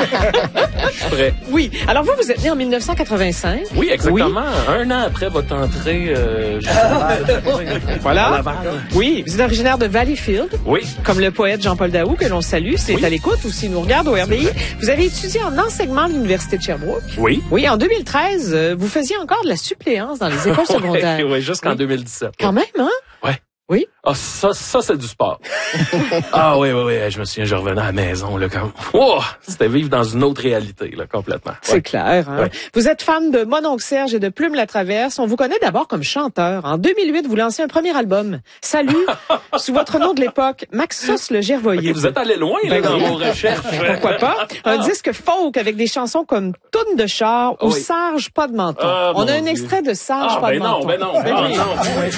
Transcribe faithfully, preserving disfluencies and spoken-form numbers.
Je suis prêt. Oui. Alors vous, vous êtes né en mille neuf cent quatre-vingt-cinq. Oui, exactement. Oui. Un an après votre entrée, euh, voilà. Oui, vous êtes originaire de Valleyfield. Oui. Comme le poète Jean-Paul Daou, que l'on salue, c'est oui. à l'écoute ou s'il nous regarde au R B I. Vous avez étudié en enseignement à l'Université de Sherbrooke. Oui. Oui, en deux mille treize, vous faisiez encore de la suppléance dans les écoles secondaires. oui, jusqu'en oui. deux mille dix-sept. Quand même, hein? Ouais. Oui. Ah, ça, ça, c'est du sport. ah oui, oui, oui, je me souviens, je revenais à la maison, là, comme, oh, c'était vivre dans une autre réalité, là, complètement. Ouais. C'est clair, hein. Ouais. Vous êtes fan de Mon oncle Serge et de Plume la Traverse. On vous connaît d'abord comme chanteur. En deux mille huit, vous lancez un premier album. Salut, sous votre nom de l'époque, Maxos le Gervoyer. Okay, vous êtes allé loin, là, dans vos recherches. Pourquoi pas? Un disque folk avec des chansons comme Toune de char ou oui. Sarge pas de menton. Ah, On a un Dieu. extrait de Sarge ah, pas ben de non, menton. Ben non, ben non, ben non.